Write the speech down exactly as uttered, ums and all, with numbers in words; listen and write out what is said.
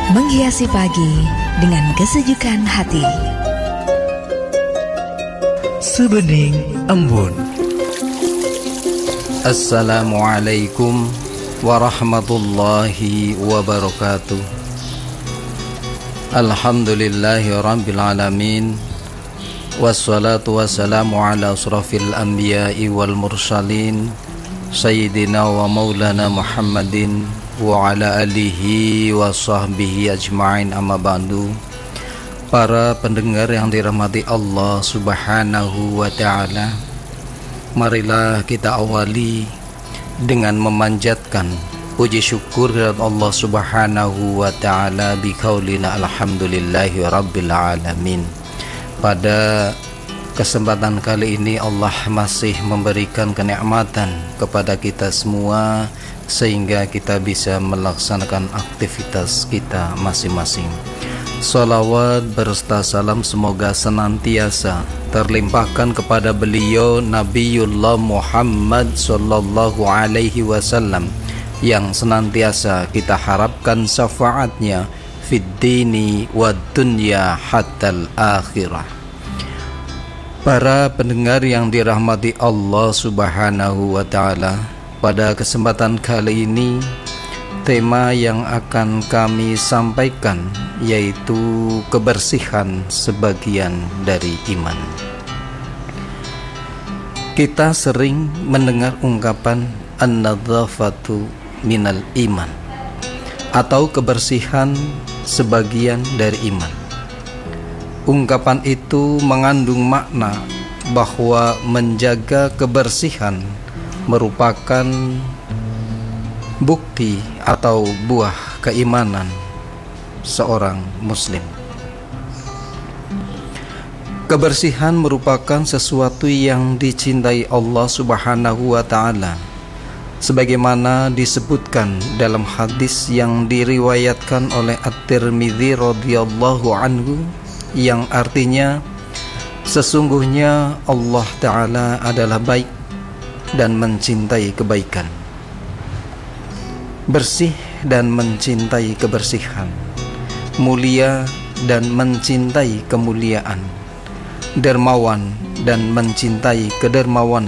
Menghiasi pagi dengan kesejukan hati. Sebening embun. Assalamualaikum warahmatullahi wabarakatuh. Alhamdulillahi rabbil alamin. Wassalatu wassalamu ala asrafil anbiya'i wal mursalin, Sayyidina wa maulana Muhammadin wa ala alihi wa sahbihi ajma'in, amma ba'du. Para pendengar yang dirahmati Allah subhanahu wa ta'ala, marilah kita awali dengan memanjatkan puji syukur kepada Allah subhanahu wa ta'ala biqaulina alhamdulillahi rabbil alamin. Pada kesempatan kali ini Allah masih memberikan kenikmatan kepada kita semua sehingga kita bisa melaksanakan aktivitas kita masing-masing. Salawat berserta salam semoga senantiasa terlimpahkan kepada beliau Nabiullah Muhammad sallallahu alaihi wasallam yang senantiasa kita harapkan syafaatnya fid dini wad dunya hatal akhirah. Para pendengar yang dirahmati Allah subhanahu wa ta'ala, pada kesempatan kali ini tema yang akan kami sampaikan yaitu kebersihan sebagian dari iman. Kita sering mendengar ungkapan an-nadzafatu minal iman atau kebersihan sebagian dari iman. Ungkapan itu mengandung makna bahwa menjaga kebersihan merupakan bukti atau buah keimanan seorang muslim. Kebersihan merupakan sesuatu yang dicintai Allah subhanahu wa ta'ala, sebagaimana disebutkan dalam hadis yang diriwayatkan oleh At-Tirmidzi radhiyallahu anhu, yang artinya sesungguhnya Allah Ta'ala adalah baik dan mencintai kebaikan, bersih dan mencintai kebersihan, mulia dan mencintai kemuliaan, dermawan dan mencintai kedermawanan,